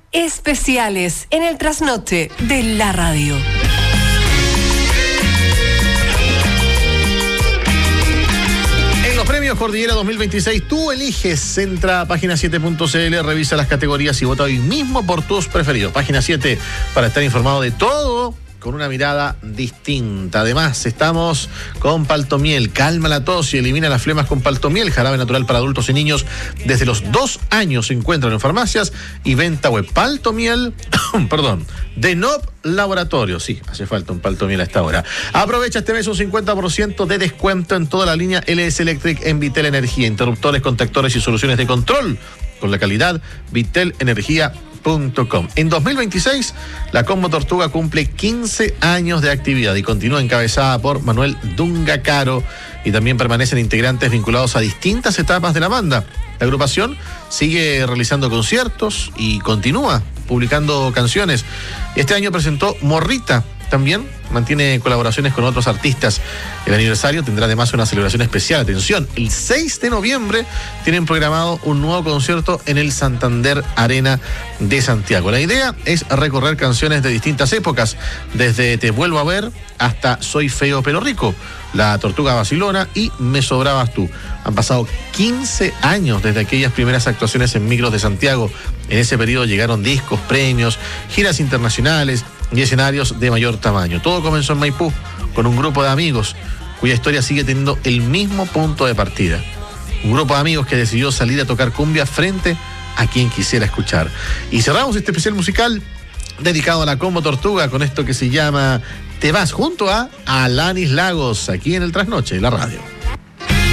especiales en el trasnoche de la radio. Premios Cordillera 2026, tú eliges. Entra a página7.cl, revisa las categorías y vota hoy mismo por tus preferidos. Página 7 para estar informado de todo con una mirada distinta. Además, estamos con Paltomiel. Calma la tos y elimina las flemas con Paltomiel. Jarabe natural para adultos y niños desde los 2 años. Se encuentran en farmacias y venta web. Paltomiel, de Nob Laboratorio. Sí, hace falta un Paltomiel a esta hora. Aprovecha este mes un 50% de descuento en toda la línea LS Electric en Vitel Energía. Interruptores, contactores y soluciones de control con la calidad vitelenergia.com. En 2026, la Combo Tortuga cumple 15 años de actividad y continúa encabezada por Manuel Dunga Caro, y también permanecen integrantes vinculados a distintas etapas de la banda. La agrupación sigue realizando conciertos y continúa publicando canciones. Este año presentó Morrita. También mantiene colaboraciones con otros artistas. El aniversario tendrá además una celebración especial. Atención, el 6 de noviembre tienen programado un nuevo concierto en el Santander Arena de Santiago. La idea es recorrer canciones de distintas épocas, desde Te Vuelvo a Ver hasta Soy Feo pero Rico, La Tortuga Vacilona y Me Sobrabas Tú. Han pasado 15 años desde aquellas primeras actuaciones en micros de Santiago. En ese periodo llegaron discos, premios, giras internacionales y escenarios de mayor tamaño. Todo comenzó en Maipú, con un grupo de amigos cuya historia sigue teniendo el mismo punto de partida. Un grupo de amigos que decidió salir a tocar cumbia frente a quien quisiera escuchar. Y cerramos este especial musical dedicado a la Combo Tortuga con esto que se llama Te Vas, junto a Alanis Lagos, aquí en el Trasnoche de la radio.